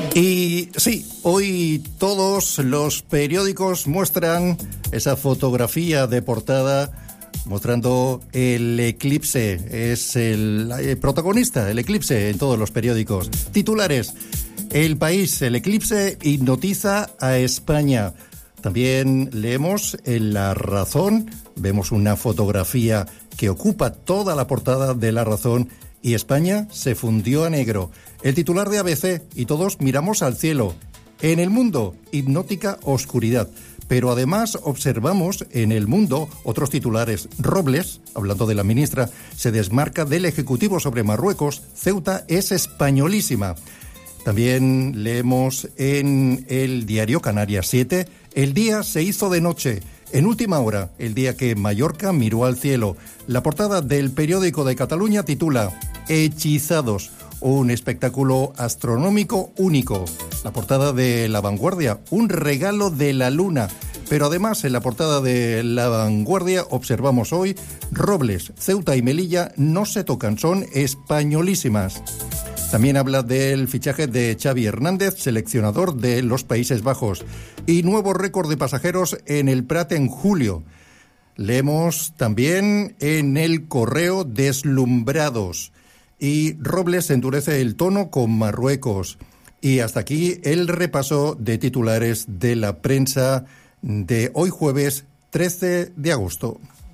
Y sí, hoy todos los periódicos muestran esa fotografía de portada mostrando el eclipse. Es el protagonista, el eclipse en todos los periódicos. Titulares: El País, el eclipse hipnotiza a España. También leemos en La Razón, vemos una fotografía que ocupa toda la portada de La Razón y España se fundió a negro. El titular de ABC, y todos miramos al cielo. En el mundo, hipnótica oscuridad. Pero además observamos en El Mundo otros titulares. Robles, hablando de la ministra, se desmarca del Ejecutivo sobre Marruecos. Ceuta es españolísima. También leemos en el diario Canarias 7, el día se hizo de noche. En última hora, el día que Mallorca miró al cielo. La portada del periódico de Cataluña titula Hechizados, un espectáculo astronómico único. La portada de La Vanguardia, un regalo de la luna. Pero además, en la portada de La Vanguardia observamos hoy Robles, Ceuta y Melilla no se tocan, son españolísimas. También habla del fichaje de Xavi Hernández, seleccionador de los Países Bajos, y nuevo récord de pasajeros en el Prat en julio. Leemos también en El Correo deslumbrados, y Robles endurece el tono con Marruecos. Y hasta aquí el repaso de titulares de la prensa de hoy jueves 13 de agosto.